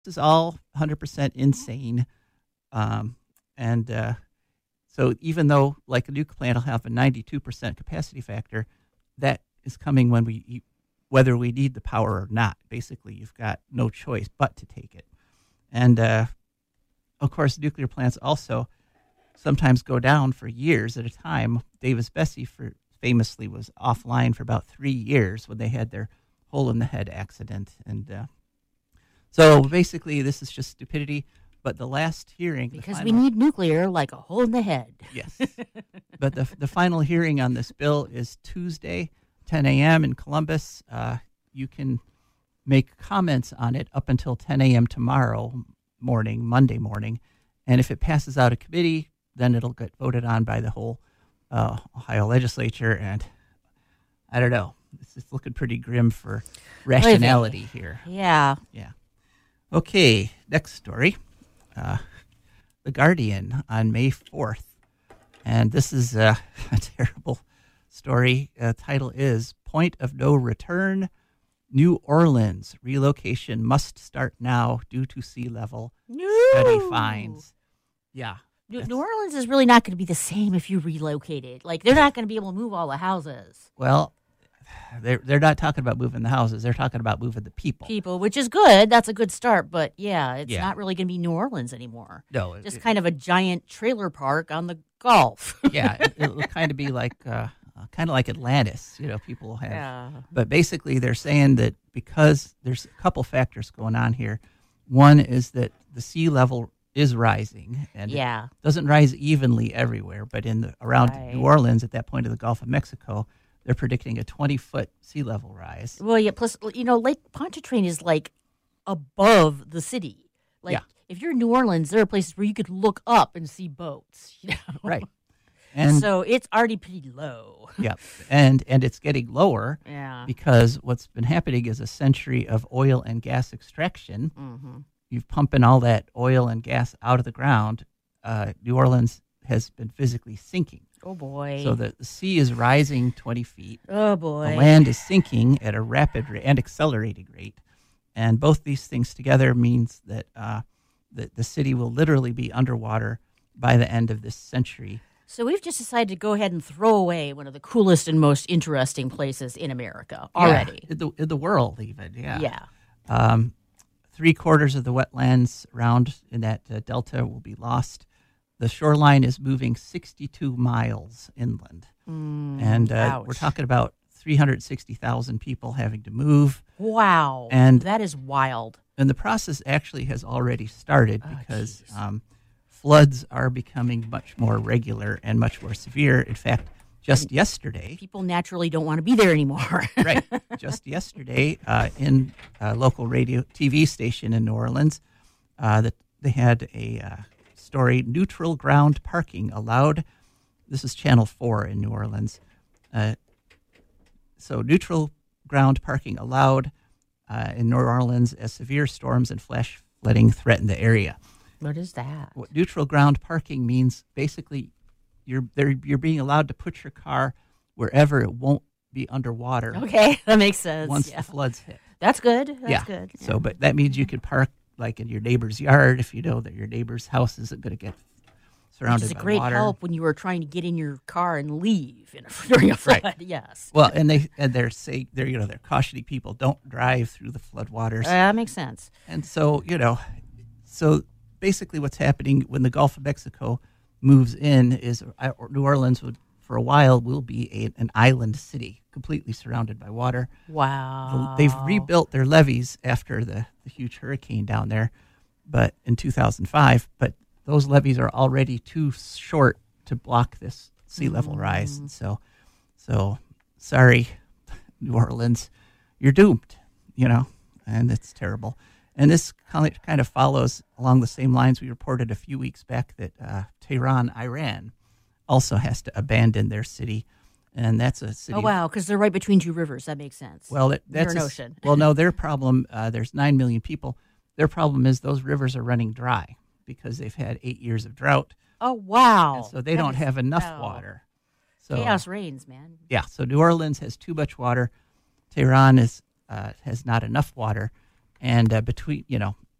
is all 100% insane. And so even though like a nuclear plant will have a 92% capacity factor, that is coming when whether we need the power or not. Basically, you've got no choice but to take it. And of course, nuclear plants also sometimes go down for years at a time. Davis-Besse famously was offline for about 3 years when they had their hole-in-the-head accident. And so basically, this is just stupidity. But the last hearing... Because we need nuclear like a hole in the head. Yes. But the final hearing on this bill is Tuesday, 10 a.m. in Columbus. You can make comments on it up until 10 a.m. tomorrow morning, Monday morning. And if it passes out of committee, then it'll get voted on by the whole Ohio legislature. And I don't know. This is looking pretty grim for rationality here. Yeah. Yeah. Okay, next story. The Guardian on May 4th. And this is a terrible story. Title is Point of No Return. New Orleans relocation must start now due to sea level. No. Study finds. Yeah. New Orleans is really not going to be the same if you relocate it. Like, they're not going to be able to move all the houses. Well, they're not talking about moving the houses. They're talking about moving the people. People, which is good. That's a good start. But, yeah, it's not really going to be New Orleans anymore. No. Just kind of a giant trailer park on the Gulf. Yeah, it'll kind of be like Atlantis, people have. Yeah. But basically they're saying that because there's a couple factors going on here. One is that the sea level is rising, and it doesn't rise evenly everywhere, but around New Orleans at that point of the Gulf of Mexico, they're predicting a 20-foot sea level rise. Well, yeah, plus, Lake Pontchartrain is like above the city. Like, if you're in New Orleans, there are places where you could look up and see boats. Right. And so it's already pretty low. Yeah, and it's getting lower because what's been happening is a century of oil and gas extraction. Mm-hmm. You've pumping all that oil and gas out of the ground. New Orleans has been physically sinking. Oh, boy. So the sea is rising 20 feet. Oh, boy. The land is sinking at a rapid and accelerating rate. And both these things together means that the city will literally be underwater by the end of this century. So we've just decided to go ahead and throw away one of the coolest and most interesting places in America already. Yeah, in the world even, Yeah. 3/4 of the wetlands around in that delta will be lost. The shoreline is moving 62 miles inland. And we're talking about 360,000 people having to move. Wow. And that is wild. And the process actually has already started because floods are becoming much more regular and much more severe. In fact, just yesterday... People naturally don't want to be there anymore. Right. Just yesterday, in a local radio TV station in New Orleans, that they had a story, neutral ground parking allowed. This is Channel 4 in New Orleans. So neutral ground parking allowed in New Orleans as severe storms and flash flooding threaten the area. What is that? What neutral ground parking means, basically, you're being allowed to put your car wherever it won't be underwater. Okay, that makes sense. Once the floods hit. That's good. That's good. So, but that means you could park like in your neighbor's yard if you know that your neighbor's house isn't going to get surrounded by water. It's a great help when you are trying to get in your car and leave during a flood. Right. Yes. Well, they're saying they're cautioning people don't drive through the floodwaters. That makes sense. And so so basically what's happening when the Gulf of Mexico moves in is New Orleans for a while will be an island city completely surrounded by water. Wow. They've rebuilt their levees after the huge hurricane down there, but in 2005. But those levees are already too short to block this sea level rise. And so sorry, New Orleans, you're doomed, and it's terrible. And this kind of follows along the same lines we reported a few weeks back that Tehran, Iran, also has to abandon their city. And that's a city. Oh, wow, because they're right between two rivers. That makes sense. Well, that's an ocean. Well, no, their problem, there's 9 million people. Their problem is those rivers are running dry because they've had 8 years of drought. Oh, wow. And so they don't have enough water. So chaos reigns, man. Yeah, so New Orleans has too much water. Tehran has not enough water. And between,